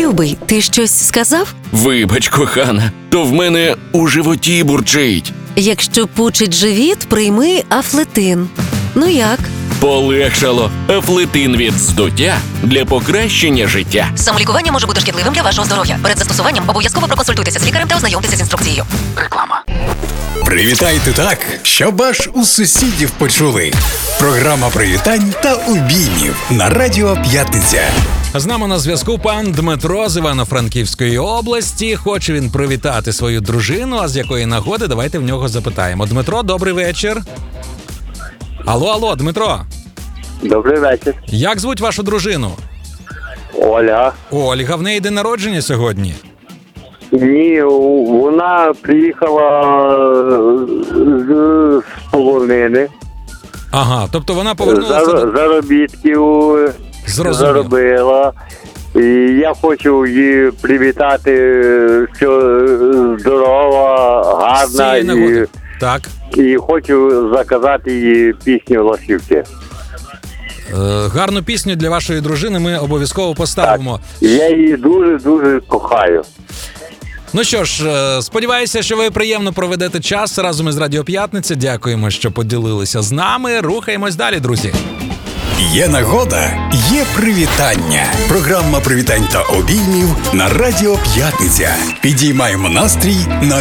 Любий, ти щось сказав? Вибач, кохана, то в мене у животі бурчить. Якщо пучить живіт, прийми Афлетин. Ну як? Полегшало. Афлетин від здуття для покращення життя. Самолікування може бути шкідливим для вашого здоров'я. Перед застосуванням обов'язково проконсультуйтеся з лікарем та ознайомтеся з інструкцією. Реклама. Привітайте так, щоб аж у сусідів почули. Програма привітань та обіймів на Радіо П'ятниця. З нами на зв'язку пан Дмитро з Івано-Франківської області. Хоче він привітати свою дружину, а з якої нагоди давайте в нього запитаємо. Дмитро, добрий вечір. Алло, Дмитро. Добрий вечір. Як звуть вашу дружину? Оля. Ольга, в неї день народження сьогодні. Ні, вона приїхала з полонини. Ага, тобто вона повернулася Заробітків Зрозуміло. заробила. І я хочу її привітати, що здорова, гарна. з цієї нагоди. Так. І хочу заказати їй пісню «Ластівки». Гарну пісню для вашої дружини ми обов'язково поставимо. Я її дуже-дуже кохаю. Ну що ж, сподіваюся, що ви приємно проведете час разом із Радіо П'ятниця. Дякуємо, що поділилися з нами. Рухаємось далі, друзі. Є нагода, є привітання. Програма привітань та обіймів на Радіо П'ятниця. Підіймаємо настрій на